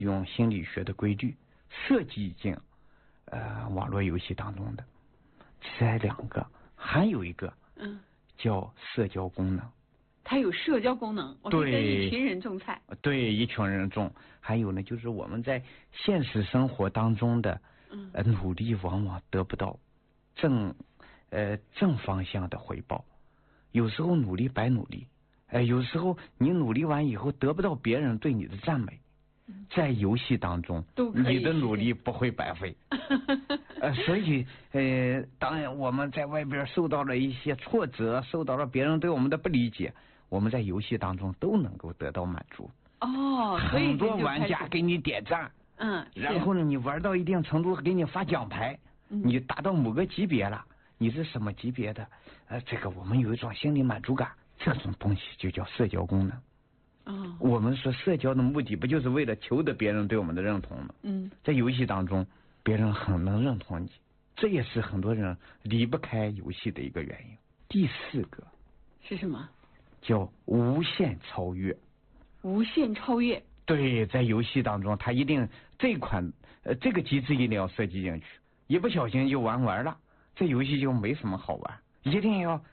用心理学的规律设计进网络游戏当中的。这2个，还有一个叫社交功能。 它有社交功能，我可以跟一群人种菜。 对，一群人种。还有呢，就是我们在现实生活当中的努力，往往得不到正方向的回报。有时候努力白努力，有时候你努力完以后得不到别人对你的赞美。在游戏当中，你的努力不会白费。所以当然我们在外边受到了一些挫折，受到了别人对我们的不理解，我们在游戏当中都能够得到满足。很多玩家给你点赞，然后呢，你玩到一定程度给你发奖牌，你达到某个级别了，你是什么级别的？这个我们有一种心理满足感，这种东西就叫社交功能。我们说社交的目的不就是为了求得别人对我们的认同吗？在游戏当中，别人很能认同你，这也是很多人离不开游戏的一个原因。第4个是什么？ 叫无限超越。 无限超越。 对，在游戏当中，它一定这个机制一定要设计进去，一不小心就玩了，这游戏就没什么好玩。一定要，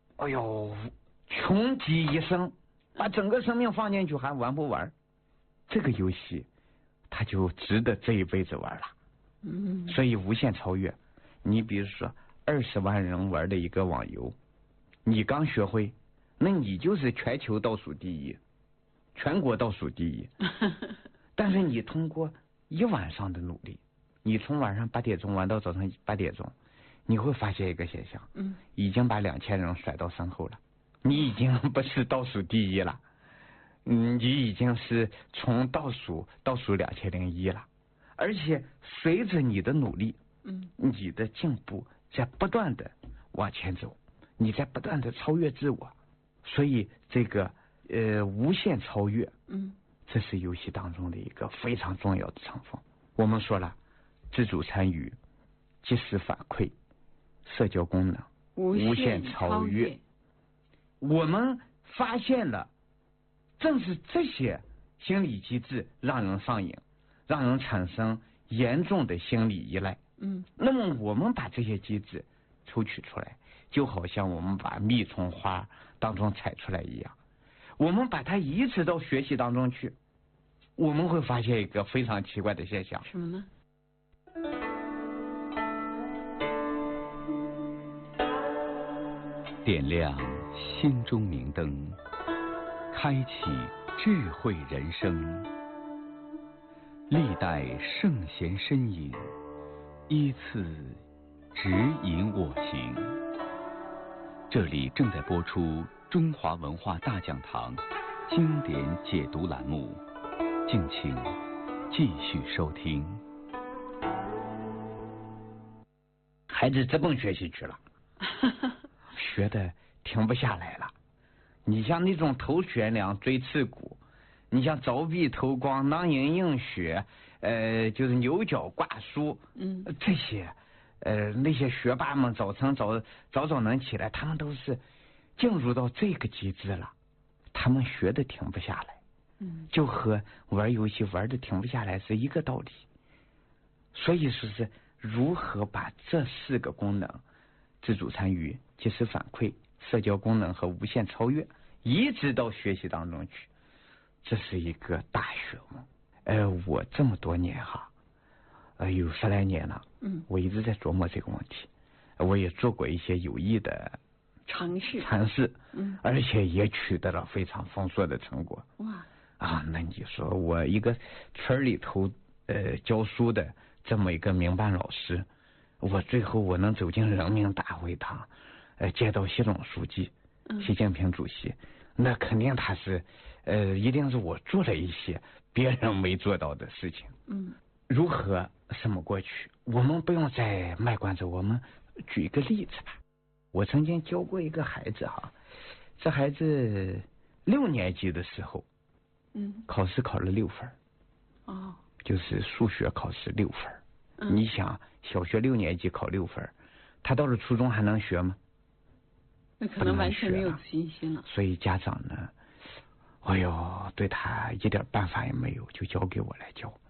穷极一生。把整个生命放进去还玩不玩？这个游戏它就值得这一辈子玩了。所以无限超越。你比如说20万人玩的一个网游，你刚学会，那你就是全球倒数第一，全国倒数第一。但是你通过1晚上的努力，你从晚上8点钟玩到早上8点钟，你会发现一个现象，已经把2000人甩到身后了。你已经不是倒数第一了，你已经是从倒数2001了。而且随着你的努力，你的进步在不断的往前走，你在不断的超越自我。所以这个无限超越，这是游戏当中的一个非常重要的成分。我们说了，自主参与、及时反馈、社交功能、无限超越。我们发现了，正是这些心理机制让人上瘾，让人产生严重的心理依赖。那么我们把这些机制抽取出来，就好像我们把蜜从花当中采出来一样，我们把它移植到学习当中去，我们会发现一个非常奇怪的现象。 什么呢？ 点亮心中明灯，开启智慧人生。历代圣贤身影，依次指引我行。这里正在播出中华文化大讲堂经典解读栏目，敬请继续收听。 孩子直奔学习去了。学的停不下来了。你像那种头悬梁锥刺股，你像凿壁偷光、囊萤映雪，就是牛角挂书，这些那些学霸们早能起来，他们都是进入到这个机制了，他们学的停不下来。就和玩游戏玩的停不下来是一个道理。所以说是如何把这4个功能，自主参与、及时反馈、社交功能和无限超越移植到学习当中去，这是一个大学问。我这么多年有10来年了，我一直在琢磨这个问题，我也做过一些有益的尝试，而且也取得了非常丰硕的成果。那你说我一个村里头教书的这么一个民办老师，我最后我能走进人民大会堂，见到习总书记、习近平主席，那肯定他是一定是我做了一些别人没做到的事情。如何什么过去？我们不用再卖关子，我们举一个例子吧。我曾经教过一个孩子这孩子6年级的时候，考试考了6分。就是数学考试6分。你想小学6年级考6分，他到了初中还能学吗？ 那可能完全没有自信心了。 所以家长呢，对他一点办法也没有，就交给我来教。